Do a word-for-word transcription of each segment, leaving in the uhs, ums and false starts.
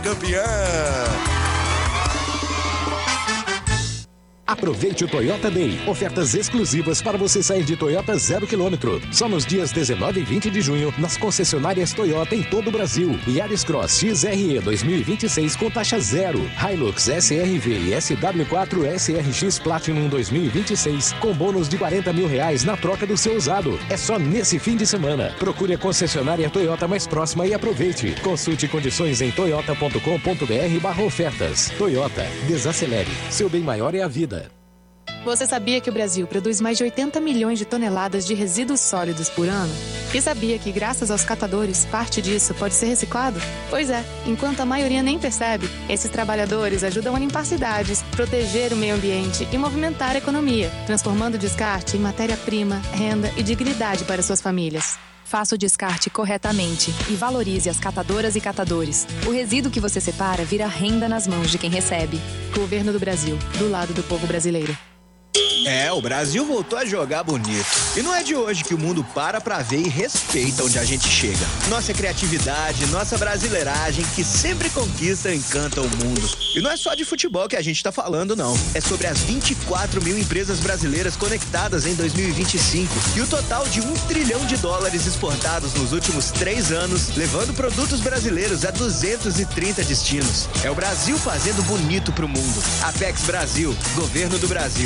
Campeã! Aproveite o Toyota Day. Ofertas exclusivas para você sair de Toyota zero quilômetro. Só nos dias dezenove e vinte de junho, nas concessionárias Toyota em todo o Brasil. Yaris Cross X R E dois mil e vinte e seis com taxa zero. Hilux S R V e S W quatro S R X Platinum dois mil e vinte e seis com bônus de quarenta mil reais na troca do seu usado. É só nesse fim de semana. Procure a concessionária Toyota mais próxima e aproveite. Consulte condições em toyota ponto com ponto br barra ofertas. Toyota, desacelere. Seu bem maior é a vida. Você sabia que o Brasil produz mais de oitenta milhões de toneladas de resíduos sólidos por ano? E sabia que, graças aos catadores, parte disso pode ser reciclado? Pois é, enquanto a maioria nem percebe, esses trabalhadores ajudam a limpar cidades, proteger o meio ambiente e movimentar a economia, transformando o descarte em matéria-prima, renda e dignidade para suas famílias. Faça o descarte corretamente e valorize as catadoras e catadores. O resíduo que você separa vira renda nas mãos de quem recebe. Governo do Brasil, do lado do povo brasileiro. É, o Brasil voltou a jogar bonito. E não é de hoje que o mundo para pra ver e respeita onde a gente chega. Nossa criatividade, nossa brasileiragem, que sempre conquista e encanta o mundo. E não é só de futebol que a gente tá falando, não. É sobre as vinte e quatro mil empresas brasileiras conectadas em dois mil e vinte e cinco e o total de um trilhão de dólares exportados nos últimos três anos, levando produtos brasileiros a duzentos e trinta destinos. É o Brasil fazendo bonito pro mundo. Apex Brasil, Governo do Brasil.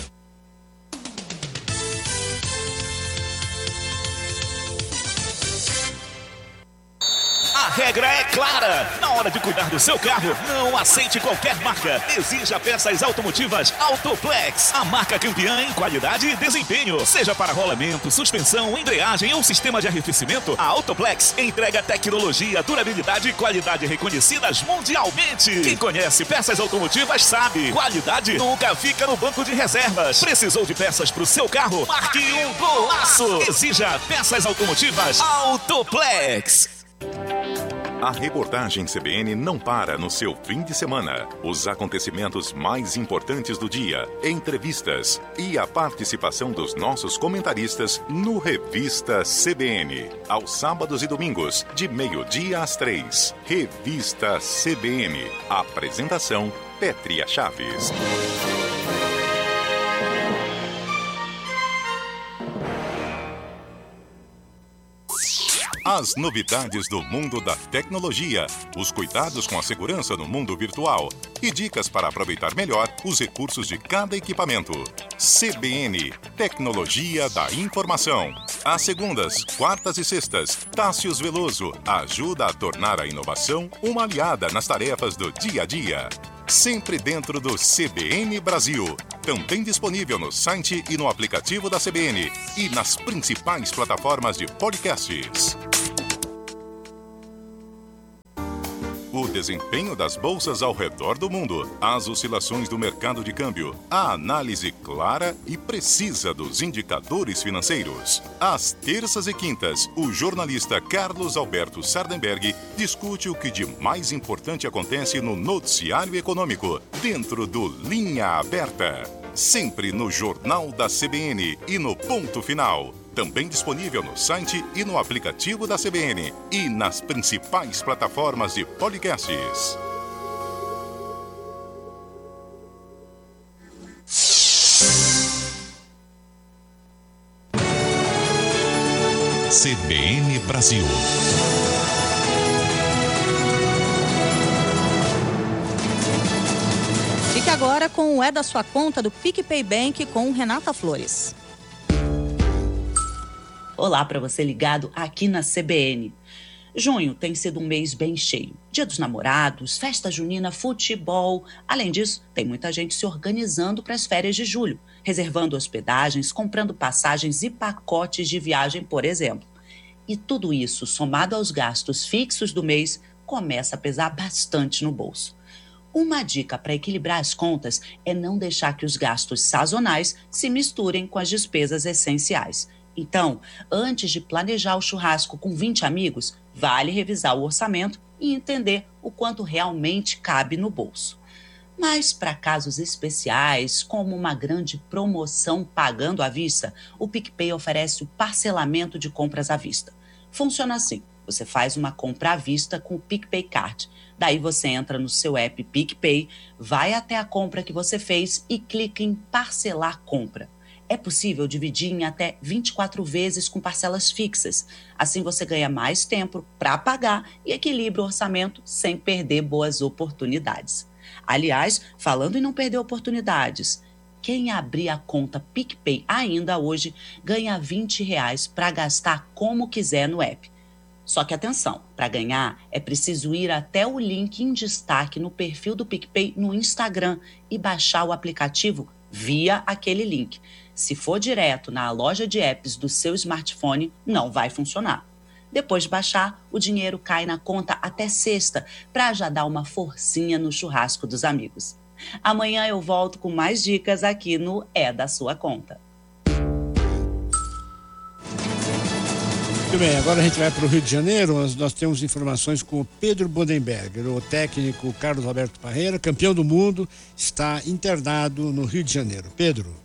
A regra é clara. Na hora de cuidar do seu carro, não aceite qualquer marca. Exija peças automotivas Autoplex. A marca campeã em qualidade e desempenho. Seja para rolamento, suspensão, embreagem ou sistema de arrefecimento, a Autoplex entrega tecnologia, durabilidade e qualidade reconhecidas mundialmente. Quem conhece peças automotivas sabe. Qualidade nunca fica no banco de reservas. Precisou de peças para o seu carro? Marque um golaço. Exija peças automotivas Autoplex. A reportagem C B N não para no seu fim de semana. Os acontecimentos mais importantes do dia, entrevistas e a participação dos nossos comentaristas no Revista C B N. Aos sábados e domingos, de meio-dia às três. Revista C B N. Apresentação, Pétria Chaves. As novidades do mundo da tecnologia, os cuidados com a segurança no mundo virtual e dicas para aproveitar melhor os recursos de cada equipamento. C B N, Tecnologia da Informação. Às segundas, quartas e sextas, Tássius Veloso ajuda a tornar a inovação uma aliada nas tarefas do dia a dia. Sempre dentro do C B N Brasil. Também disponível no site e no aplicativo da C B N e nas principais plataformas de podcasts. O desempenho das bolsas ao redor do mundo, as oscilações do mercado de câmbio, a análise clara e precisa dos indicadores financeiros. Às terças e quintas, o jornalista Carlos Alberto Sardenberg discute o que de mais importante acontece no noticiário econômico, dentro do Linha Aberta. Sempre no Jornal da C B N e no Ponto Final. Também disponível no site e no aplicativo da C B N e nas principais plataformas de podcasts. C B N Brasil. Fique agora com o É da Sua Conta do PicPay Bank com Renata Flores. Olá para você ligado aqui na C B N. Junho tem sido um mês bem cheio. Dia dos Namorados, festa junina, futebol. Além disso, tem muita gente se organizando para as férias de julho, reservando hospedagens, comprando passagens e pacotes de viagem, por exemplo. E tudo isso, somado aos gastos fixos do mês, começa a pesar bastante no bolso. Uma dica para equilibrar as contas é não deixar que os gastos sazonais se misturem com as despesas essenciais. Então, antes de planejar o churrasco com vinte amigos, vale revisar o orçamento e entender o quanto realmente cabe no bolso. Mas para casos especiais, como uma grande promoção pagando à vista, o PicPay oferece o parcelamento de compras à vista. Funciona assim: você faz uma compra à vista com o PicPay Card. Daí você entra no seu app PicPay, vai até a compra que você fez e clica em parcelar compra. É possível dividir em até vinte e quatro vezes com parcelas fixas. Assim você ganha mais tempo para pagar e equilibra o orçamento sem perder boas oportunidades. Aliás, falando em não perder oportunidades, quem abrir a conta PicPay ainda hoje ganha vinte reais para gastar como quiser no app. Só que atenção, para ganhar é preciso ir até o link em destaque no perfil do PicPay no Instagram e baixar o aplicativo via aquele link. Se for direto na loja de apps do seu smartphone, não vai funcionar. Depois de baixar, o dinheiro cai na conta até sexta, para já dar uma forcinha no churrasco dos amigos. Amanhã eu volto com mais dicas aqui no É da Sua Conta. Muito bem, agora a gente vai para o Rio de Janeiro. Nós, nós temos informações com o Pedro Bodenberger. O técnico Carlos Alberto Parreira, campeão do mundo, está internado no Rio de Janeiro. Pedro.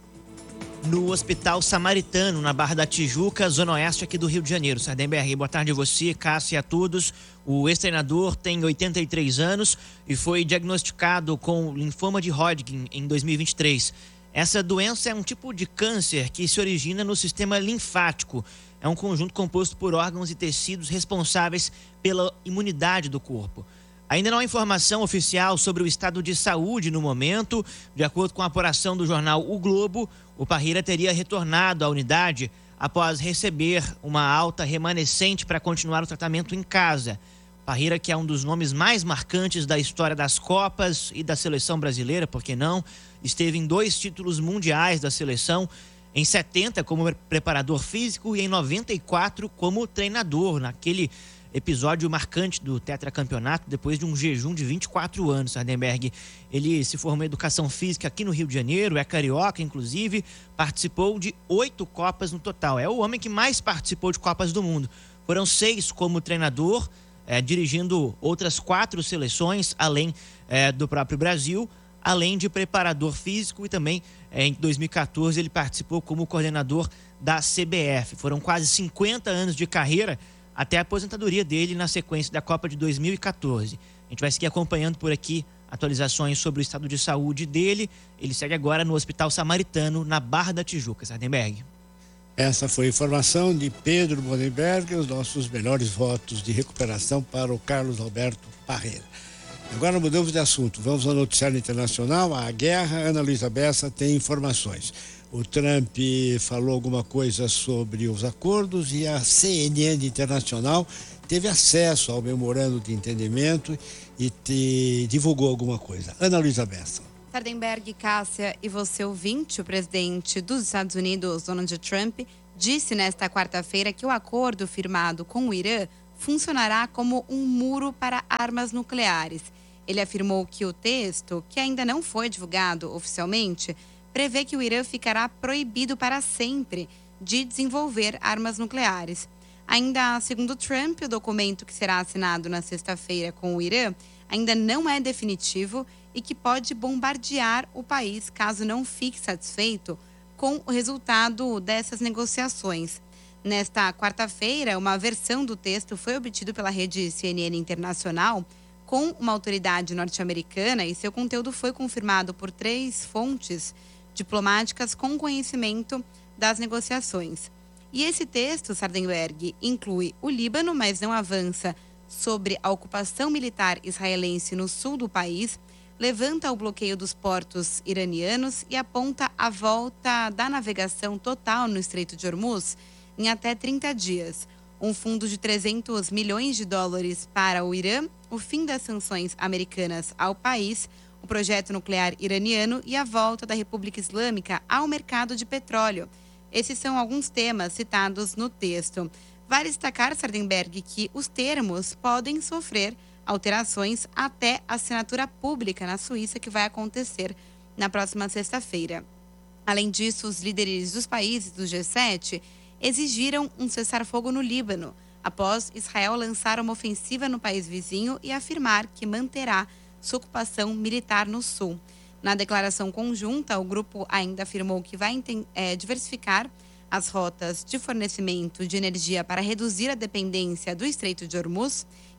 No Hospital Samaritano, na Barra da Tijuca, zona oeste aqui do Rio de Janeiro. Sardenberg, boa tarde a você, Cássio e a todos. O ex-treinador tem oitenta e três anos e foi diagnosticado com linfoma de Hodgkin em dois mil e vinte e três. Essa doença é um tipo de câncer que se origina no sistema linfático. É um conjunto composto por órgãos e tecidos responsáveis pela imunidade do corpo. Ainda não há informação oficial sobre o estado de saúde no momento. De acordo com a apuração do jornal O Globo, o Parreira teria retornado à unidade após receber uma alta remanescente para continuar o tratamento em casa. Parreira, que é um dos nomes mais marcantes da história das Copas e da seleção brasileira, por que não? Esteve em dois títulos mundiais da seleção, em setenta como preparador físico e em noventa e quatro como treinador, naquele episódio marcante do tetracampeonato, depois de um jejum de vinte e quatro anos. Sardenberg, ele se formou em educação física aqui no Rio de Janeiro, é carioca, inclusive, participou de oito Copas no total. É o homem que mais participou de Copas do Mundo. Foram seis como treinador, é, dirigindo outras quatro seleções, além é, do próprio Brasil, além de preparador físico e também é, em dois mil e quatorze ele participou como coordenador da C B F. Foram quase cinquenta anos de carreira até a aposentadoria dele na sequência da Copa de dois mil e quatorze. A gente vai seguir acompanhando por aqui atualizações sobre o estado de saúde dele. Ele segue agora no Hospital Samaritano, na Barra da Tijuca. Sardenberg. Essa foi a informação de Pedro Bodenberg, os nossos melhores votos de recuperação para o Carlos Alberto Parreira. Agora mudamos de assunto, vamos ao noticiário internacional, a guerra. Ana Luísa Bessa tem informações. O Trump falou alguma coisa sobre os acordos e a C N N Internacional teve acesso ao memorando de entendimento e te divulgou alguma coisa. Ana Luísa Bessa. Sardenberg, Cássia e você ouvinte, o presidente dos Estados Unidos, Donald Trump, disse nesta quarta-feira que o acordo firmado com o Irã funcionará como um muro para armas nucleares. Ele afirmou que o texto, que ainda não foi divulgado oficialmente, prevê que o Irã ficará proibido para sempre de desenvolver armas nucleares. Ainda segundo Trump, o documento que será assinado na sexta-feira com o Irã ainda não é definitivo e que pode bombardear o país caso não fique satisfeito com o resultado dessas negociações. Nesta quarta-feira, uma versão do texto foi obtida pela rede C N N Internacional com uma autoridade norte-americana e seu conteúdo foi confirmado por três fontes diplomáticas com conhecimento das negociações. E esse texto, Sardenberg, inclui o Líbano, mas não avança sobre a ocupação militar israelense no sul do país, levanta o bloqueio dos portos iranianos e aponta a volta da navegação total no Estreito de Hormuz em até trinta dias. Um fundo de trezentos milhões de dólares para o Irã, o fim das sanções americanas ao país, o projeto nuclear iraniano e a volta da República Islâmica ao mercado de petróleo. Esses são alguns temas citados no texto. Vale destacar, Sardenberg, que os termos podem sofrer alterações até a assinatura pública na Suíça, que vai acontecer na próxima sexta-feira. Além disso, os líderes dos países do G sete exigiram um cessar-fogo no Líbano, após Israel lançar uma ofensiva no país vizinho e afirmar que manterá sua ocupação militar no sul. Na declaração conjunta, o grupo ainda afirmou que vai é, diversificar as rotas de fornecimento de energia para reduzir a dependência do Estreito de Hormuz,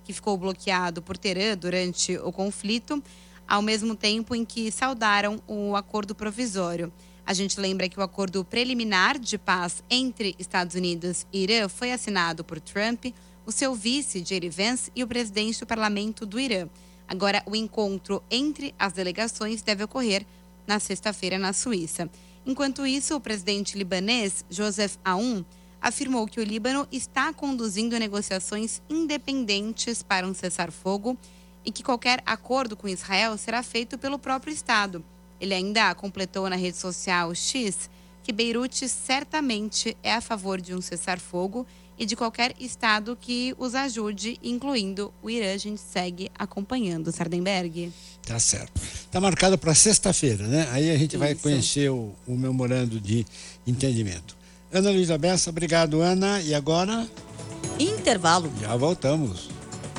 que ficou bloqueado por Teherã durante o conflito, ao mesmo tempo em que saudaram o acordo provisório. A gente lembra que o acordo preliminar de paz entre Estados Unidos e Irã foi assinado por Trump, o seu vice, J D Vance, e o presidente do parlamento do Irã. Agora, o encontro entre as delegações deve ocorrer na sexta-feira na Suíça. Enquanto isso, o presidente libanês, Joseph Aoun, afirmou que o Líbano está conduzindo negociações independentes para um cessar-fogo e que qualquer acordo com Israel será feito pelo próprio Estado. Ele ainda completou na rede social X que Beirute certamente é a favor de um cessar-fogo e de qualquer Estado que os ajude, incluindo o Irã. A gente segue acompanhando, Sardenberg. Tá certo. Tá marcado para sexta-feira, né? Aí a gente Isso. vai conhecer o, o memorando de entendimento. Ana Luísa Bessa, obrigado, Ana. E agora? Intervalo. Já voltamos.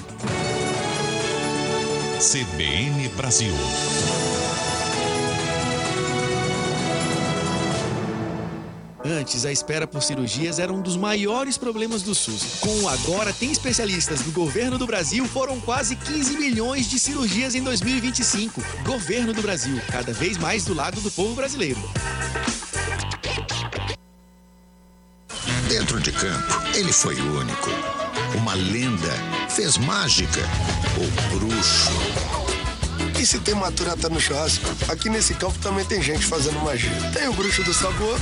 C B N Brasil. Antes, a espera por cirurgias era um dos maiores problemas do SUS. Com o Agora Tem Especialistas do Governo do Brasil, foram quase quinze milhões de cirurgias em dois mil e vinte e cinco. Governo do Brasil, cada vez mais do lado do povo brasileiro. Dentro de campo, ele foi único. Uma lenda, fez mágica, o bruxo. E se tem maturata no churrasco, aqui nesse campo também tem gente fazendo magia. Tem o bruxo do sabor,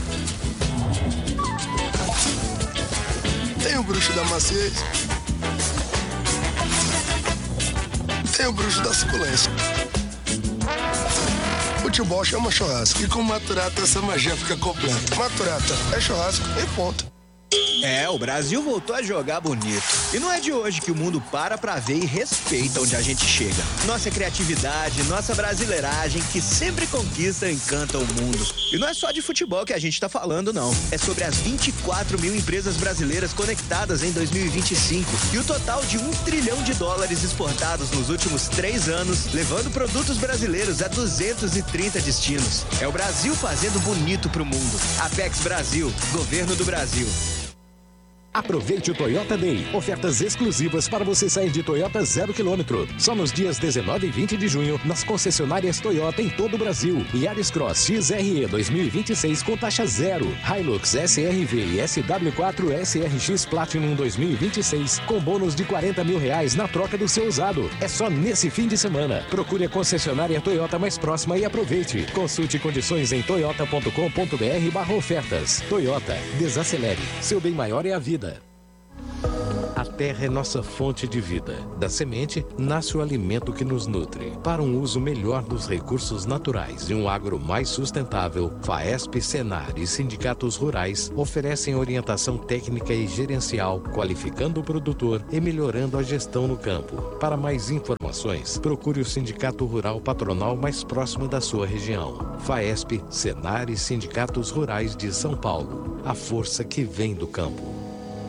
tem o bruxo da maciez, tem o bruxo da suculência. Futebol chama churrasco e com maturata essa magia fica completa. Maturata é churrasco e ponto. É, o Brasil voltou a jogar bonito. E não é de hoje que o mundo para pra ver e respeita onde a gente chega. Nossa criatividade, nossa brasileiragem, que sempre conquista e encanta o mundo. E não é só de futebol que a gente tá falando, não. É sobre as vinte e quatro mil empresas brasileiras conectadas em dois mil e vinte e cinco e o total de um trilhão de dólares exportados nos últimos três anos, levando produtos brasileiros a duzentos e trinta destinos. É o Brasil fazendo bonito pro mundo. Apex Brasil, Governo do Brasil. Aproveite o Toyota Day. Ofertas exclusivas para você sair de Toyota zero quilômetro. Só nos dias dezenove e vinte de junho, nas concessionárias Toyota em todo o Brasil. Yaris Cross X R E dois mil e vinte e seis com taxa zero. Hilux S R V e S W quatro S R X Platinum dois mil e vinte e seis com bônus de quarenta mil reais na troca do seu usado. É só nesse fim de semana. Procure a concessionária Toyota mais próxima e aproveite. Consulte condições em toyota ponto com ponto br barra ofertas. Toyota, desacelere. Seu bem maior é a vida. A terra é nossa fonte de vida. Da semente, nasce o alimento que nos nutre. Para um uso melhor dos recursos naturais e um agro mais sustentável, FAESP, Senar e sindicatos rurais oferecem orientação técnica e gerencial, qualificando o produtor e melhorando a gestão no campo. Para mais informações, procure o Sindicato Rural Patronal mais próximo da sua região. FAESP, Senar e sindicatos rurais de São Paulo. A força que vem do campo.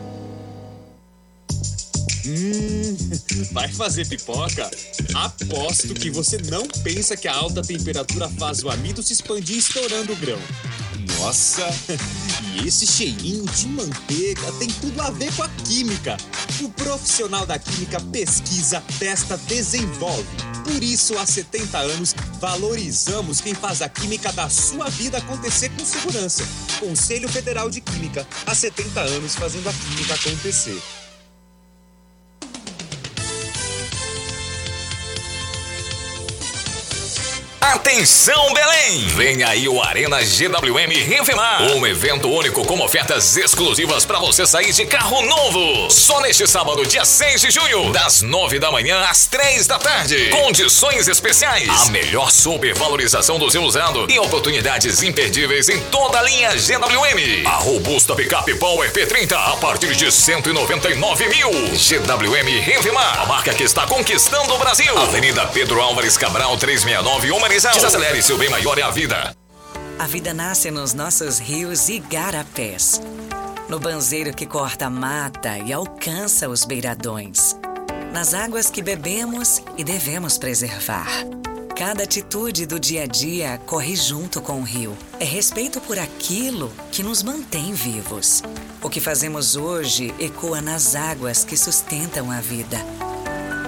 Hum, vai fazer pipoca? Aposto que você não pensa que a alta temperatura faz o amido se expandir estourando o grão. Nossa, e esse cheirinho de manteiga tem tudo a ver com a química. O profissional da química pesquisa, testa, desenvolve. Por isso, há setenta anos, valorizamos quem faz a química da sua vida acontecer com segurança. Conselho Federal de Química, há setenta anos fazendo a química acontecer. Atenção, Belém! Vem aí o Arena G W M Revemar, um evento único com ofertas exclusivas para você sair de carro novo. Só neste sábado, dia seis de junho, das nove da manhã às três da tarde. Condições especiais, a melhor supervalorização do seu usado e oportunidades imperdíveis em toda a linha G W M. A robusta picape Power P trinta a partir de cento e noventa e nove mil. G W M Revemar, a marca que está conquistando o Brasil. Avenida Pedro Álvares Cabral, trezentos e sessenta e nove, Humanizal. Desacelere, seu bem maior é a vida. A vida nasce nos nossos rios e igarapés. No banzeiro que corta a mata e alcança os beiradões. Nas águas que bebemos e devemos preservar. Cada atitude do dia a dia corre junto com o rio. É respeito por aquilo que nos mantém vivos. O que fazemos hoje ecoa nas águas que sustentam a vida.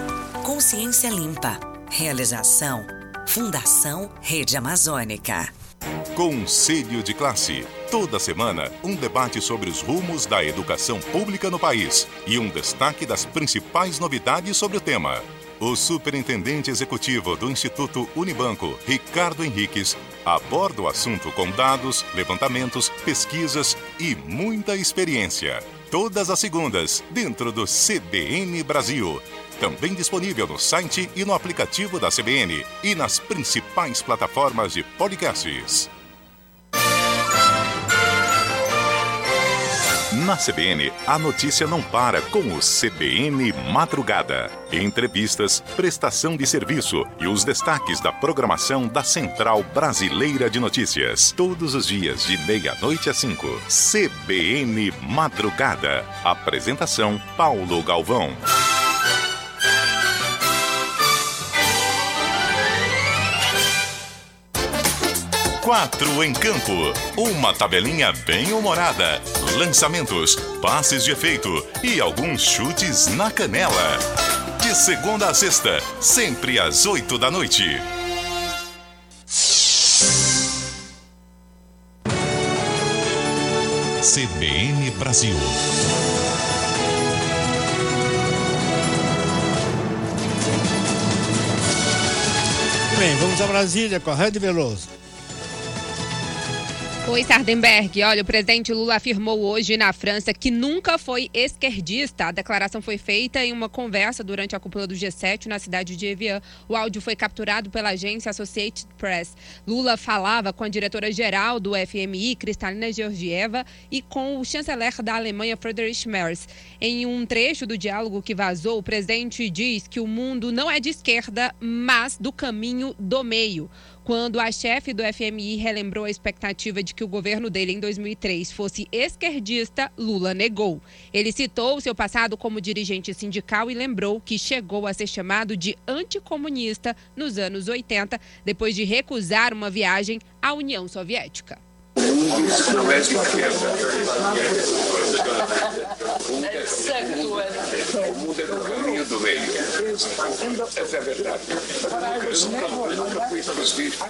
consciência limpa. Realização, Fundação Rede Amazônica. Conselho de Classe. Toda semana, um debate sobre os rumos da educação pública no país e um destaque das principais novidades sobre o tema. O superintendente executivo do Instituto Unibanco, Ricardo Henriques, aborda o assunto com dados, levantamentos, pesquisas e muita experiência. Todas as segundas, dentro do C B N Brasil. Também disponível no site e no aplicativo da C B N e nas principais plataformas de podcasts. Na C B N, a notícia não para com o C B N Madrugada. Entrevistas, prestação de serviço e os destaques da programação da Central Brasileira de Notícias. Todos os dias, de meia-noite às cinco. C B N Madrugada. Apresentação, Paulo Galvão. Quatro em campo, uma tabelinha bem humorada, lançamentos, passes de efeito e alguns chutes na canela. De segunda a sexta, sempre às oito da noite. C B N Brasil. Bem, vamos a Brasília com a Rede Veloso. Oi, Sardenberg. Olha, o presidente Lula afirmou hoje na França que nunca foi esquerdista. A declaração foi feita em uma conversa durante a cúpula do G sete na cidade de Evian. O áudio foi capturado pela agência Associated Press. Lula falava com a diretora-geral do F M I, Kristalina Georgieva, e com o chanceler da Alemanha, Friedrich Merz. Em um trecho do diálogo que vazou, o presidente diz que o mundo não é de esquerda, mas do caminho do meio. Quando a chefe do F M I relembrou a expectativa de que o governo dele em dois mil e três fosse esquerdista, Lula negou. Ele citou seu passado como dirigente sindical e lembrou que chegou a ser chamado de anticomunista nos anos oitenta, depois de recusar uma viagem à União Soviética. Não é de esquerda. O mundo é do caminho do meio. Essa é a verdade. Eu nunca fui para os vídeos.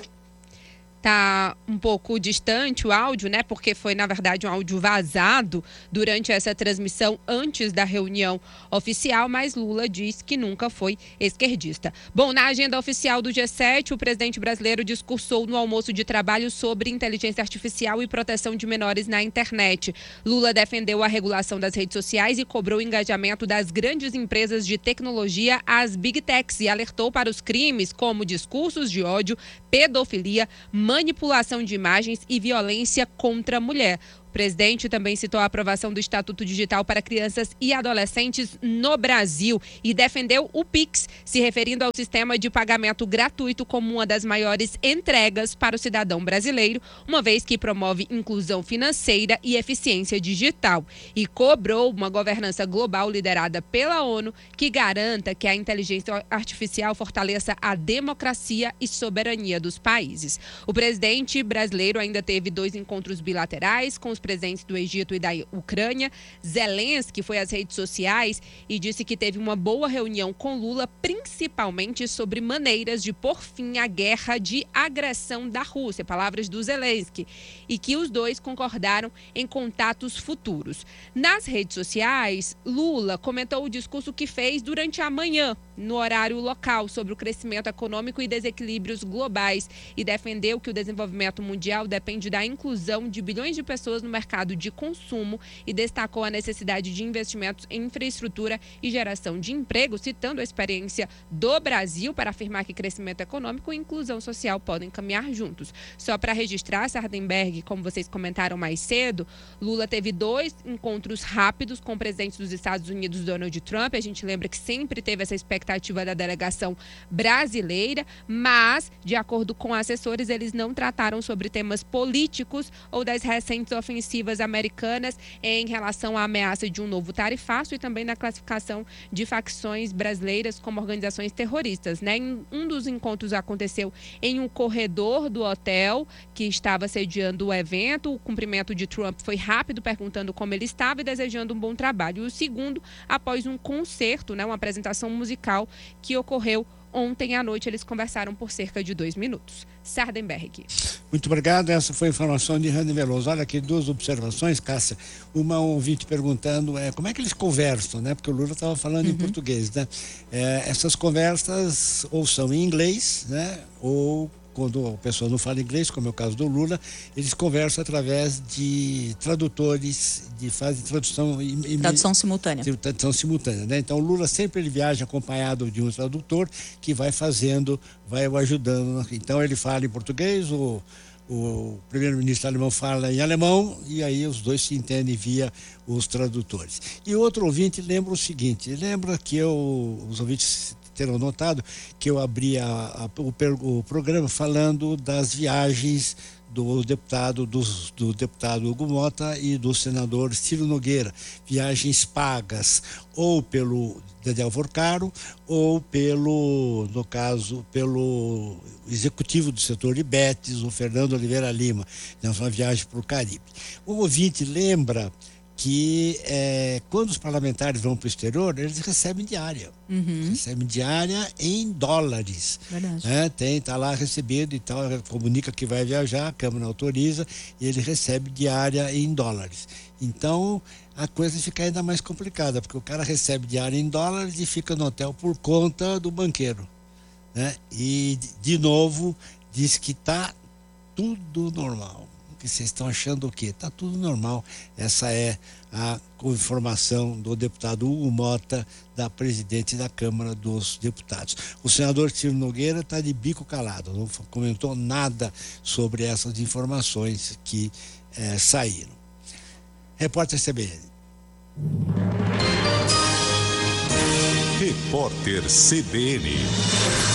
Tá um pouco distante o áudio, né? Porque foi, na verdade, um áudio vazado durante essa transmissão antes da reunião oficial, mas Lula diz que nunca foi esquerdista. Bom, na agenda oficial do G sete, o presidente brasileiro discursou no almoço de trabalho sobre inteligência artificial e proteção de menores na internet. Lula defendeu a regulação das redes sociais e cobrou o engajamento das grandes empresas de tecnologia às Big Techs e alertou para os crimes como discursos de ódio, pedofilia, manipulação de imagens e violência contra a mulher. O presidente também citou a aprovação do Estatuto Digital para crianças e adolescentes no Brasil e defendeu o Pix, se referindo ao sistema de pagamento gratuito como uma das maiores entregas para o cidadão brasileiro, uma vez que promove inclusão financeira e eficiência digital. E cobrou uma governança global liderada pela ONU que garanta que a inteligência artificial fortaleça a democracia e soberania dos países. O presidente brasileiro ainda teve dois encontros bilaterais com os presidentes do Egito e da Ucrânia. Zelensky foi às redes sociais e disse que teve uma boa reunião com Lula, principalmente sobre maneiras de pôr fim à guerra de agressão da Rússia, palavras do Zelensky, e que os dois concordaram em contatos futuros. Nas redes sociais, Lula comentou o discurso que fez durante a manhã, no horário local, sobre o crescimento econômico e desequilíbrios globais e defendeu que o desenvolvimento mundial depende da inclusão de bilhões de pessoas no mercado de consumo e destacou a necessidade de investimentos em infraestrutura e geração de emprego, citando a experiência do Brasil para afirmar que crescimento econômico e inclusão social podem caminhar juntos. Só para registrar, Sardenberg, como vocês comentaram mais cedo, Lula teve dois encontros rápidos com o presidente dos Estados Unidos, Donald Trump. A gente lembra que sempre teve essa expectativa da delegação brasileira, mas, de acordo com assessores, eles não trataram sobre temas políticos ou das recentes ofensivas americanas em relação à ameaça de um novo tarifaço e também na classificação de facções brasileiras como organizações terroristas, né? Um dos encontros aconteceu em um corredor do hotel que estava sediando o evento. O cumprimento de Trump foi rápido, perguntando como ele estava e desejando um bom trabalho. E o segundo, após um concerto, né, uma apresentação musical local que ocorreu ontem à noite. Eles conversaram por cerca de dois minutos. Sardenberg. Muito obrigado. Essa foi a informação de Rani Veloso. Olha aqui duas observações, Cássia. Uma ouvinte perguntando é, como é que eles conversam, né? Porque o Lula estava falando uhum. em português, né? É, essas conversas ou são em inglês, né? Ou quando a pessoa não fala inglês, como é o caso do Lula, eles conversam através de tradutores, de fazem tradução... Em, tradução simultânea. Tradução simultânea, né? Então, o Lula sempre ele viaja acompanhado de um tradutor que vai fazendo, vai o ajudando. Então, ele fala em português, o, o primeiro-ministro alemão fala em alemão, e aí os dois se entendem via os tradutores. E outro ouvinte lembra o seguinte, lembra que eu, os ouvintes terão notado que eu abri a, a, o, o programa falando das viagens do deputado, dos, do deputado Hugo Mota e do senador Ciro Nogueira, viagens pagas ou pelo Dedé Alvorcaro ou pelo, no caso, pelo executivo do setor de Betis, o Fernando Oliveira Lima, uma viagem para o Caribe. O ouvinte lembra que é, quando os parlamentares vão para o exterior, eles recebem diária. Uhum. Recebem diária em dólares. Verdade. É, tem, tá lá recebido e tal, comunica que vai viajar, a Câmara autoriza e ele recebe diária em dólares. Então, a coisa fica ainda mais complicada, porque o cara recebe diária em dólares e fica no hotel por conta do banqueiro. Né? E, de novo, diz que tá tudo normal. Que vocês estão achando o quê? Está tudo normal. Essa é a informação do deputado Hugo Mota, da presidente da Câmara dos Deputados. O senador Ciro Nogueira está de bico calado, não comentou nada sobre essas informações que eh, saíram. Repórter C B N. Repórter C B N.